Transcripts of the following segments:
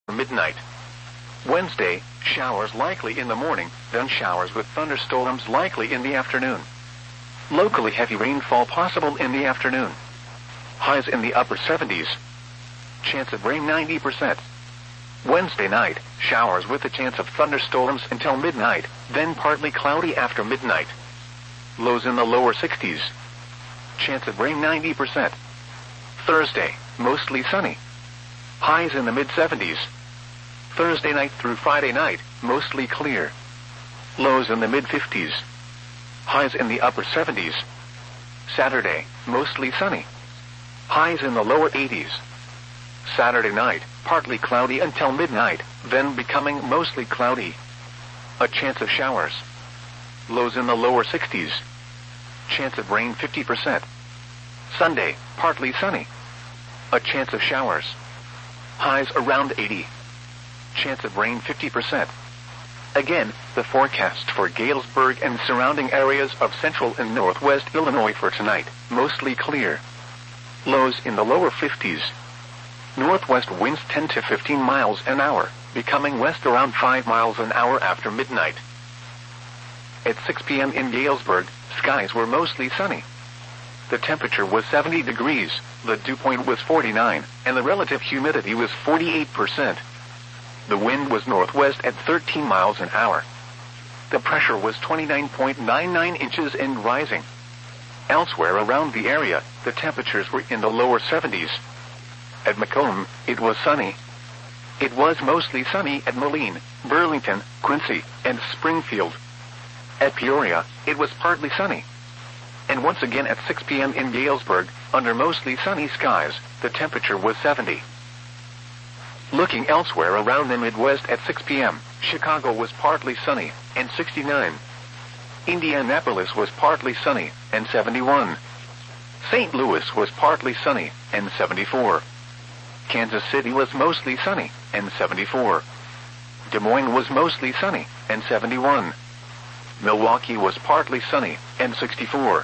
midnight. Wednesday, showers likely in the morning, then showers with thunderstorms likely in the afternoon. Locally heavy rainfall possible in the afternoon. Highs in the upper 70s. Chance of rain 90%. Wednesday night, showers with a chance of thunderstorms until midnight, then partly cloudy after midnight. Lows in the lower 60s. Chance of rain 90%. Thursday, mostly sunny. Highs in the mid-70s. Thursday night through Friday night, mostly clear. Lows in the mid-50s. Highs in the upper 70s. Saturday, mostly sunny. Highs in the lower 80s. Saturday night, partly cloudy until midnight, then becoming mostly cloudy. A chance of showers. Lows in the lower 60s. Chance of rain 50%. Sunday, partly sunny. A chance of showers. Highs around 80. Chance of rain 50%. Again, the forecast for Galesburg and surrounding areas of central and northwest Illinois for tonight, mostly clear. Lows in the lower 50s. Northwest winds 10 to 15 miles an hour, becoming west around 5 miles an hour after midnight. At 6 p.m. in Galesburg, skies were mostly sunny. The temperature was 70 degrees, the dew point was 49, and the relative humidity was 48%. The wind was northwest at 13 miles an hour. The pressure was 29.99 inches and rising. Elsewhere around the area, the temperatures were in the lower 70s. At Macomb, it was sunny. It was mostly sunny at Moline, Burlington, Quincy, and Springfield. At Peoria, it was partly sunny. And once again at 6 p.m. in Galesburg, under mostly sunny skies, the temperature was 70. Looking elsewhere around the Midwest at 6 p.m., Chicago was partly sunny, and 69. Indianapolis was partly sunny, and 71. St. Louis was partly sunny, and 74. Kansas City was mostly sunny, and 74. Des Moines was mostly sunny, and 71. Milwaukee was partly sunny, and 64.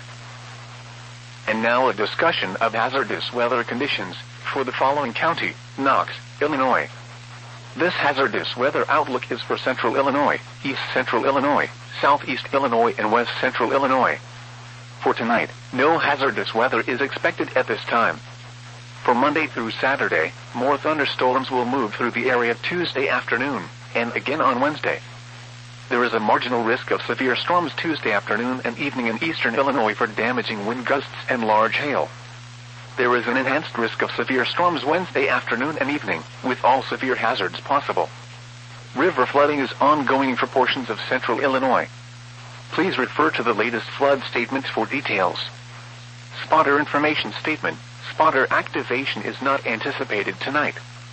And now a discussion of hazardous weather conditions for the following county: Knox, Illinois. This hazardous weather outlook is for central Illinois, east central Illinois, southeast Illinois, and west central Illinois. For tonight, no hazardous weather is expected at this time. For Monday through Saturday, more thunderstorms will move through the area Tuesday afternoon, and again on Wednesday. There is a marginal risk of severe storms Tuesday afternoon and evening in eastern Illinois for damaging wind gusts and large hail. There is an enhanced risk of severe storms Wednesday afternoon and evening, with all severe hazards possible. River flooding is ongoing for portions of central Illinois. Please refer to the latest flood statement for details. Spotter information statement: spotter activation is not anticipated tonight.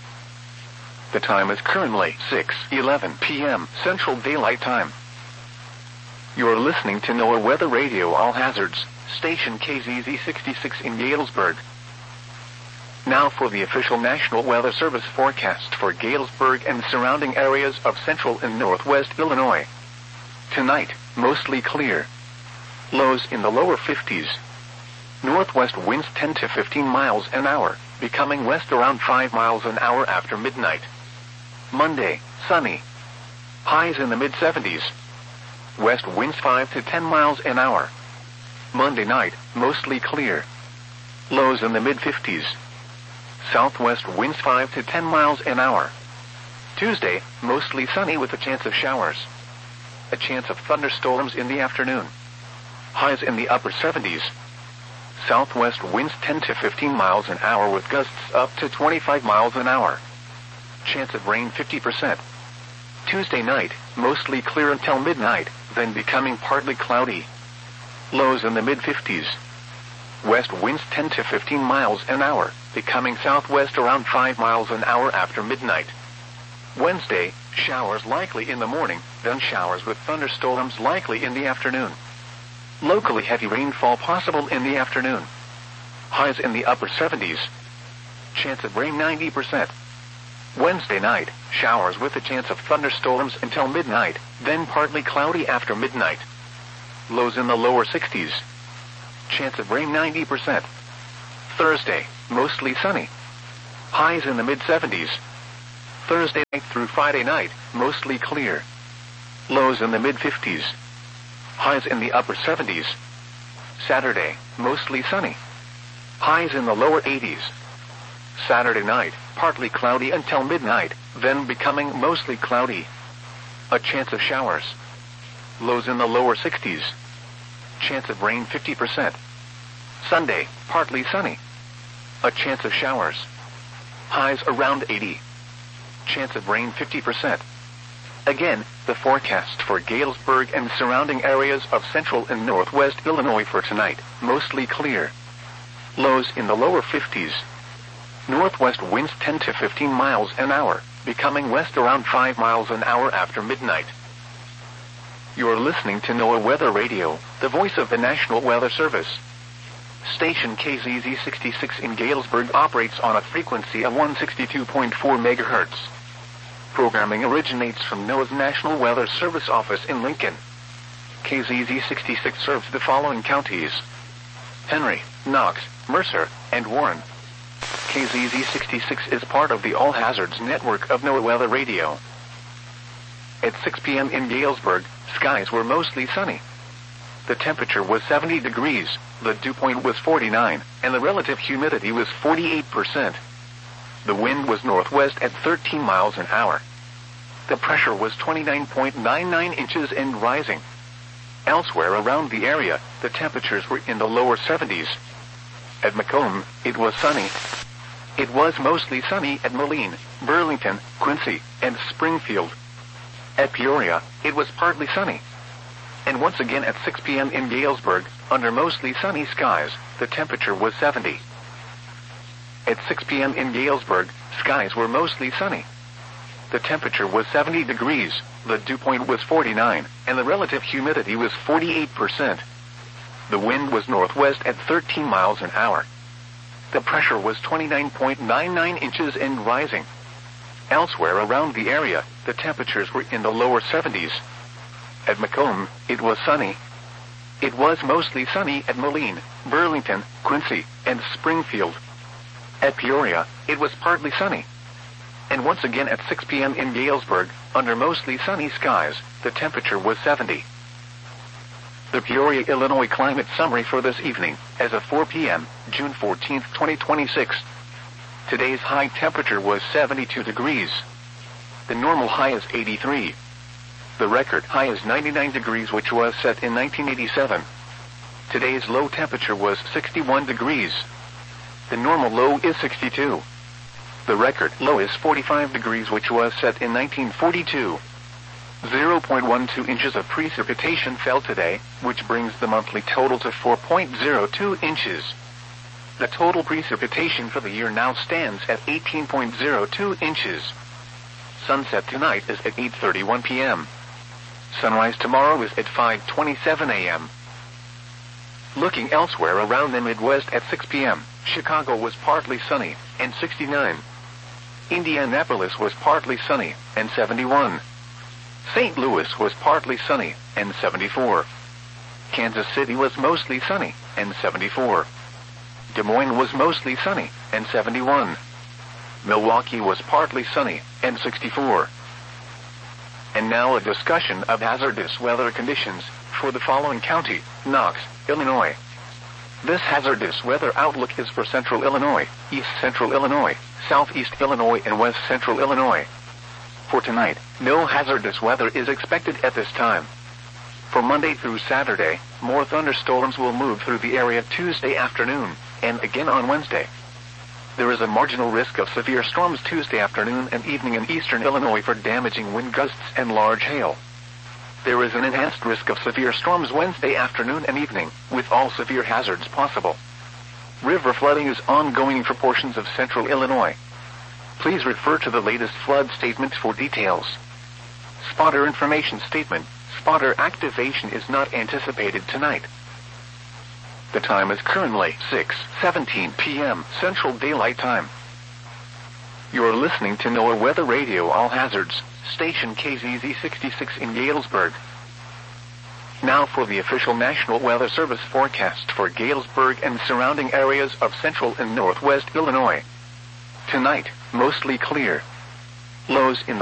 The time is currently 6:11 p.m. Central Daylight Time. You are listening to NOAA Weather Radio All Hazards, station KZZ 66 in Galesburg. Now for the official National Weather Service forecast for Galesburg and surrounding areas of central and northwest Illinois. Tonight, mostly clear. Lows in the lower 50s. Northwest winds 10 to 15 miles an hour, becoming west around 5 miles an hour after midnight. Monday, sunny. Highs in the mid-70s. West winds 5 to 10 miles an hour. Monday night, mostly clear. Lows in the mid-50s. Southwest winds 5 to 10 miles an hour. Tuesday, mostly sunny with a chance of showers. A chance of thunderstorms in the afternoon. Highs in the upper 70s. Southwest winds 10 to 15 miles an hour with gusts up to 25 miles an hour. Chance of rain 50%. Tuesday night, mostly clear until midnight, then becoming partly cloudy. Lows in the mid-50s. West winds 10 to 15 miles an hour, becoming southwest around 5 miles an hour after midnight. Wednesday, showers likely in the morning, then showers with thunderstorms likely in the afternoon. Locally heavy rainfall possible in the afternoon. Highs in the upper 70s. Chance of rain 90%. Wednesday night, showers with a chance of thunderstorms until midnight, then partly cloudy after midnight. Lows in the lower 60s. Chance of rain 90%. Thursday, mostly sunny. Highs in the mid-70s. Thursday night through Friday night, mostly clear. Lows in the mid-50s. Highs in the upper 70s. Saturday, mostly sunny. Highs in the lower 80s. Saturday night, partly cloudy until midnight, then becoming mostly cloudy. A chance of showers. Lows in the lower 60s. Chance of rain 50%. Sunday, partly sunny. A chance of showers. Highs around 80. Chance of rain 50%. Again, the forecast for Galesburg and surrounding areas of central and northwest Illinois for tonight, mostly clear. Lows in the lower 50s. Northwest winds 10 to 15 miles an hour, becoming west around 5 miles an hour after midnight. You're listening to NOAA Weather Radio, the voice of the National Weather Service. Station KZZ66 in Galesburg operates on a frequency of 162.4 megahertz. Programming originates from NOAA's National Weather Service office in Lincoln. KZZ66 serves the following counties: Henry, Knox, Mercer, and Warren. KZZ66 is part of the All Hazards network of NOAA Weather Radio. At 6 p.m. in Galesburg, skies were mostly sunny. The temperature was 70 degrees, the dew point was 49, and the relative humidity was 48%. The wind was northwest at 13 miles an hour. The pressure was 29.99 inches and rising. Elsewhere around the area, the temperatures were in the lower 70s. At Macomb, it was sunny. It was mostly sunny at Moline, Burlington, Quincy, and Springfield. At Peoria, it was partly sunny. And once again at 6 p.m. in Galesburg, under mostly sunny skies, the temperature was 70. At 6 p.m. in Galesburg, skies were mostly sunny. The temperature was 70 degrees, the dew point was 49, and the relative humidity was 48%. The wind was northwest at 13 miles an hour. The pressure was 29.99 inches and rising. Elsewhere around the area, the temperatures were in the lower 70s. At Macomb, it was sunny. It was mostly sunny at Moline, Burlington, Quincy, and Springfield. At Peoria, it was partly sunny. And once again at 6 p.m. in Galesburg, under mostly sunny skies, the temperature was 70. The Peoria, Illinois climate summary for this evening, as of 4 p.m., June 14, 2026. Today's high temperature was 72 degrees. The normal high is 83. The record high is 99 degrees, which was set in 1987. Today's low temperature was 61 degrees. The normal low is 62. The record low is 45 degrees, which was set in 1942. 0.12 inches of precipitation fell today, which brings the monthly total to 4.02 inches. The total precipitation for the year now stands at 18.02 inches. Sunset tonight is at 8:31 p.m. Sunrise tomorrow is at 5:27 a.m. Looking elsewhere around the Midwest at 6 p.m., Chicago was partly sunny, and 69. Indianapolis was partly sunny, and 71. St. Louis was partly sunny, and 74. Kansas City was mostly sunny, and 74. Des Moines was mostly sunny, and 71. Milwaukee was partly sunny, and 64. And now a discussion of hazardous weather conditions for the following county: Knox, Illinois. This hazardous weather outlook is for central Illinois, east central Illinois, southeast Illinois, and west central Illinois. For tonight, no hazardous weather is expected at this time. For Monday through Saturday, more thunderstorms will move through the area Tuesday afternoon, and again on Wednesday. There is a marginal risk of severe storms Tuesday afternoon and evening in eastern Illinois for damaging wind gusts and large hail. There is an enhanced risk of severe storms Wednesday afternoon and evening, with all severe hazards possible. River flooding is ongoing for portions of central Illinois. Please refer to the latest flood statement for details. Spotter information statement: spotter activation is not anticipated tonight. The time is currently 6:17 p.m. Central Daylight Time. You're listening to NOAA Weather Radio All Hazards, station KZZ66 in Galesburg. Now for the official National Weather Service forecast for Galesburg and surrounding areas of central and northwest Illinois. Tonight, mostly clear. Lows in